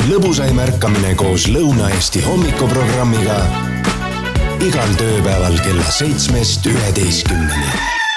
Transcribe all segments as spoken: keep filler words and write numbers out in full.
lõbusaim ärkamine koos Lõuna-Eesti hommikuprogrammiga igal tööpäeval kella seitsmest üheteistkümneni.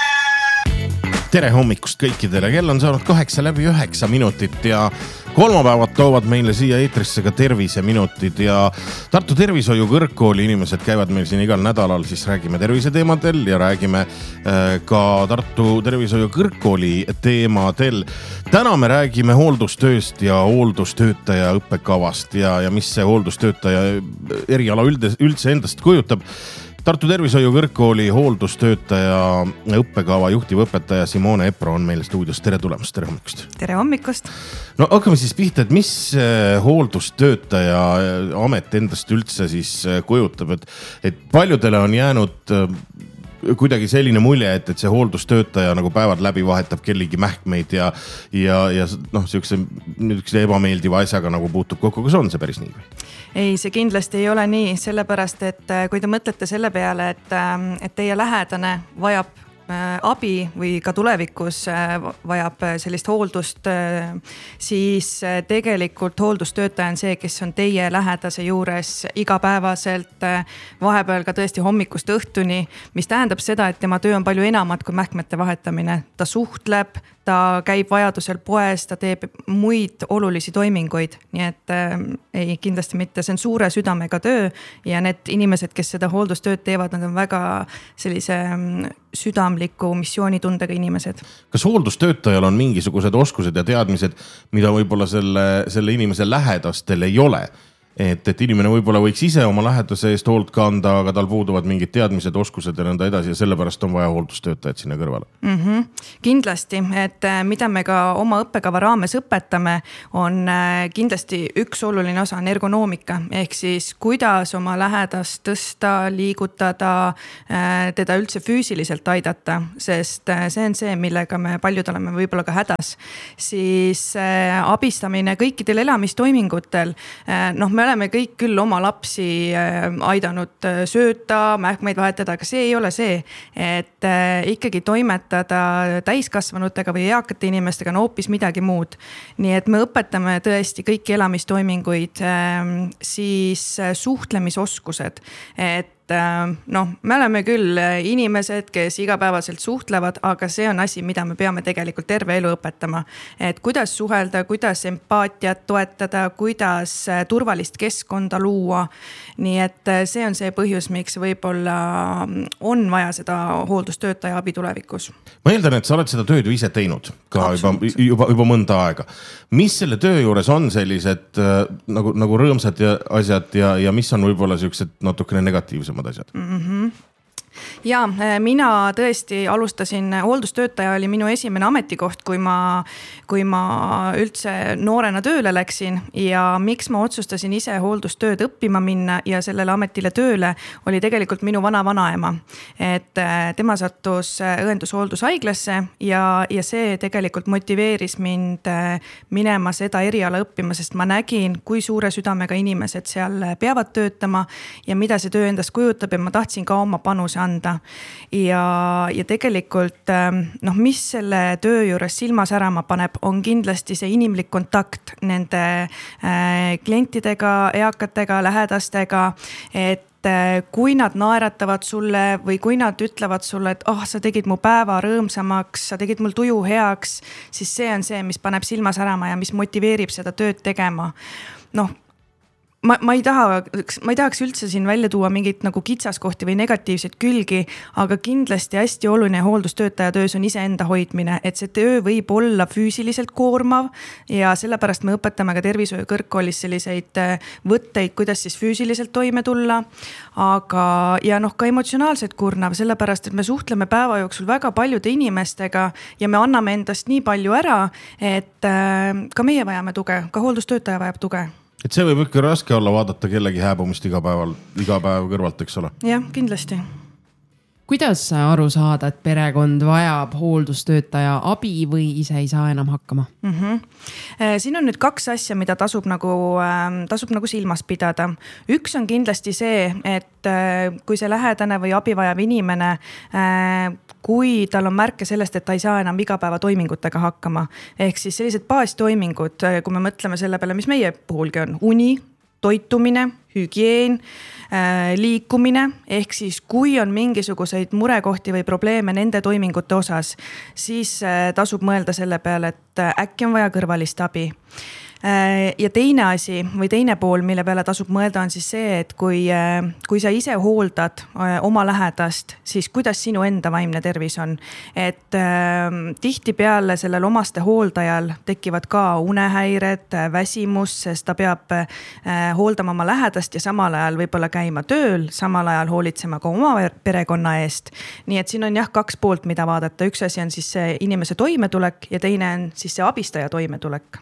Tere hommikust kõikidele, kell on saanud kaheksa läbi üheksa minutit ja kolmapäevad toovad meile siia eetrisse ka terviseminutid ja Tartu Tervishoiu Kõrgkooli inimesed käivad meil siin igal nädalal, siis räägime terviseteemadel ja räägime ka Tartu Tervishoiu Kõrgkooli teemadel. Täna me räägime hooldustööst ja hooldustöötaja õppekavast ja, ja mis see hooldustöötaja eriala üldse endast kujutab. Tartu Tervishoiu Kõrgkooli hooldustöötaja õppekava juhtiv õpetaja Simone Epro on meil stuudios. Tere tulemast, tere hommikust. Tere hommikust. No hakkame siis pihta, et mis hooldustöötaja amet endast üldse siis kujutab, et, et paljudele on jäänud kuidagi selline mulje, et, et see hooldustöötaja nagu päevad läbi vahetab kellegi mähkmeid ja, ja, ja noh, siukse, niisuguse ebameeldiva asjaga nagu puutub kokku. Kas on see päris nii? Ei, see kindlasti ei ole nii, sellepärast, et kui te mõtlete selle peale, et, et teie lähedane vajab abi või ka tulevikus vajab sellist hooldust, siis tegelikult hooldustöötaja on see, kes on teie lähedase juures igapäevaselt, vahepeal ka tõesti hommikust õhtuni, mis tähendab seda, et tema töö on palju enamat kui mähkmete vahetamine. Ta suhtleb, ta käib vajadusel poes, ta teeb muid olulisi toiminguid, nii et äh, ei, kindlasti mitte, see on suure südamega töö ja need inimesed, kes seda hooldustööd teevad, nad on väga sellise südamliku missioonitundega inimesed. Kas hooldustöötajal on mingisugused oskused ja teadmised, mida võib-olla selle, selle inimese lähedastel ei ole? Et, et inimene võib-olla võiks ise oma lähedase eest hoolt kanda, aga tal puuduvad mingid teadmised, oskused ja nõnda edasi ja sellepärast on vaja hooldustöötajad sinna kõrvale. Mm-hmm. Kindlasti, et mida me ka oma õppekava raames õpetame, on kindlasti üks oluline osa on ergonoomika, ehk siis kuidas oma lähedast tõsta, liigutada, teda üldse füüsiliselt aidata, sest see on see, millega me paljud oleme võib-olla ka hädas. Siis abistamine kõikidel elamistoimingutel, noh, me oleme kõik küll oma lapsi aidanud sööta, mähkmeid vahetada, aga see ei ole see, et ikkagi toimetada täiskasvanutega või eakate inimestega on hoopis midagi muud. Nii et me õpetame tõesti kõiki elamistoiminguid, siis suhtlemisoskused, et noh, me oleme küll inimesed, kes igapäevaselt suhtlevad, aga see on asi, mida me peame tegelikult terve elu õpetama. Et kuidas suhelda, kuidas empaatiat toetada, kuidas turvalist keskkonda luua. Nii et see on see põhjus, miks võib-olla on vaja seda hooldustöötaja abi tulevikus. Ma eeldan, et sa oled seda tööd ju ise teinud ka juba, juba, juba mõnda aega. Mis selle töö juures on sellised nagu, nagu rõõmsad ja asjad ja, ja mis on võib-olla sellised natukene negatiivsed asjad? Mm-hmm. Ja mina tõesti alustasin, hooldustöötaja oli minu esimene ametikoht, kui ma, kui ma üldse noorena tööle läksin ja miks ma otsustasin ise hooldustööd õppima minna ja sellele ametile tööle oli tegelikult minu vana vanaema. Et tema sattus õendushooldushaiglasse ja, ja see tegelikult motiveeris mind minema seda eriala õppima, sest ma nägin, kui suure südamega inimesed seal peavad töötama ja mida see töö endast kujutab ja ma tahtsin ka oma panuse anda. Ja, ja tegelikult, noh, mis selle töö juures silmas ärama paneb, on kindlasti see inimlik kontakt nende äh, klientidega, eakatega, lähedastega, et kui nad naeratavad sulle või kui nad ütlevad sulle, et oh, sa tegid mu päeva rõõmsamaks, sa tegid mul tuju heaks, siis see on see, mis paneb silmas ärama ja mis motiveerib seda tööd tegema. Noh, Ma, ma, ei taha, ma ei tahaks üldse siin välja tuua mingit nagu kitsaskohti või negatiivseid külgi, aga kindlasti hästi oluline hooldustöötaja töös on iseenda hoidmine, et see töö võib olla füüsiliselt koormav ja sellepärast me õpetame ka tervishoiu kõrgkoolis selliseid võtteid, kuidas siis füüsiliselt toime tulla, aga ja noh, ka emotsionaalselt kurnav, sellepärast, et me suhtleme päeva jooksul väga paljude inimestega ja me anname endast nii palju ära, et ka meie vajame tuge, ka hooldustöötaja vajab tuge. Et see võib ikka raske olla vaadata kellegi hääbumist iga päeval, iga päev kõrvalt, eks ole? Jah, kindlasti. Kuidas aru saada, et perekond vajab hooldustöötaja abi või ise ei saa enam hakkama? Mm-hmm. Siin on nüüd kaks asja, mida tasub nagu, tasub nagu silmas pidada. Üks on kindlasti see, et kui see lähedane või abivajav inimene kui tal on märke sellest, et ta ei saa enam igapäevatoimingutega hakkama. Ehk siis sellised baastoimingud, kui me mõtleme selle peale, mis meie puhulgi on, uni, toitumine, hügieen, liikumine, ehk siis kui on mingisuguseid murekohti või probleeme nende toimingute osas, siis tasub mõelda selle peale, et äkki on vaja kõrvalist abi. Ja teine asi või teine pool, mille peale tasub mõelda, on siis see, et kui, kui sa ise hooldad oma lähedast, siis kuidas sinu enda vaimne tervis on. Et äh, tihti peale sellel omaste hooldajal tekivad ka unehäired, väsimus, sest ta peab äh, hooldama oma lähedast ja samal ajal võib-olla käima tööl, samal ajal hoolitsema ka oma perekonna eest. Nii et siin on jah kaks poolt, mida vaadata. Üks asi on siis see inimese toimetulek ja teine on siis see abistaja toimetulek.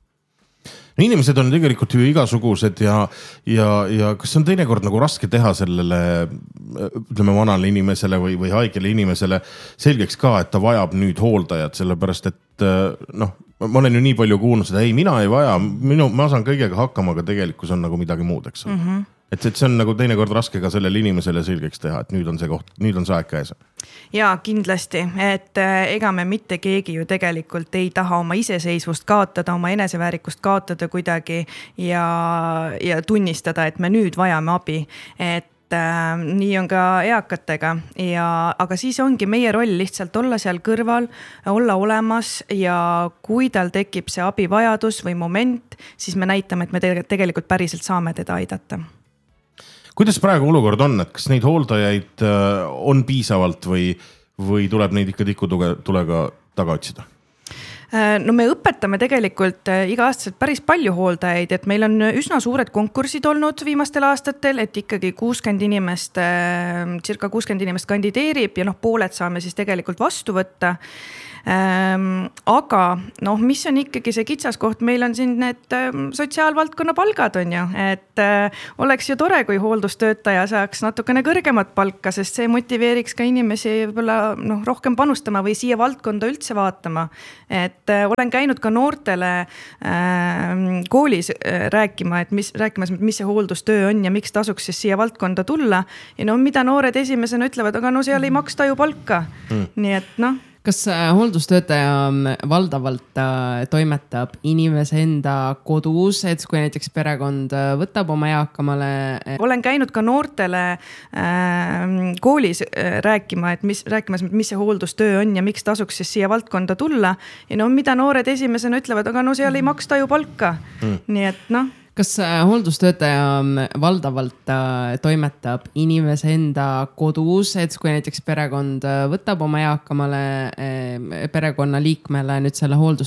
Inimesed on tegelikult ju igasugused ja, ja, ja kas on teinekord nagu raske teha sellele, ütleme, vanale inimesele või, või haigele inimesele selgeks ka, et ta vajab nüüd hooldajat, sellepärast et noh, ma olen ju nii palju kuulnud seda, ei, mina ei vaja, minu, ma saan kõigega hakkama, aga tegelikult on nagu midagi muud, eks. Mm-hmm. Et, et see on nagu teinekord raske ka sellele inimesele selgeks teha, et nüüd on see koht, nüüd on see aeg käes. Ja kindlasti, et ega me mitte keegi ju tegelikult ei taha oma iseseisvust kaotada, oma eneseväärikust kaotada kuidagi ja, ja tunnistada, et me nüüd vajame abi. Et äh, nii on ka eakatega, ja, aga siis ongi meie roll lihtsalt olla seal kõrval, olla olemas ja kui tal tekib see abivajadus või moment, siis me näitame, et me tegelikult päriselt saame teda aidata. Kuidas praegu olukord on, et kas neid hooldajaid on piisavalt või, või tuleb neid ikka tikutulega taga otsida? No me õpetame tegelikult iga-aastaselt päris palju hooldajaid, et meil on üsna suured konkursid olnud viimastel aastatel, et ikkagi kuuskümmend inimest, circa kuuskümmend inimest kandideerib ja noh, pooled saame siis tegelikult vastu võtta. Ähm, aga noh, mis on ikkagi see kitsaskoht, meil on siin need ähm, sotsiaalvaldkonna palgad on ju, et äh, oleks ju tore, kui hooldustöötaja saaks natukene kõrgemat palka, sest see motiveeriks ka inimesi võib-olla noh, rohkem panustama või siia valdkonda üldse vaatama. Et äh, olen käinud ka noortele äh, koolis äh, rääkima, et mis, rääkimas, mis see hooldustöö on ja miks tasuks siis siia valdkonda tulla. Ja no mida noored esimesena ütlevad, aga no seal ei maksta ju palka. Mm. Nii et noh. Kas hooldustöötaja valdavalt toimetab inimese enda kodus, et kui näiteks perekond võtab oma eakamale? Olen käinud ka noortele äh, koolis rääkima, et mis, rääkimas, mis see hooldustöö on ja miks tasuks siis siia valdkonda tulla. Ja no mida noored esimesena ütlevad, aga no seal ei maksta ju palka. Mm. Nii et noh. Kas hooldustöötaja valdavalt toimetab inimese enda kodus, et kui näiteks perekond võtab oma eakamale perekonna liikmele nüüd selle hooldus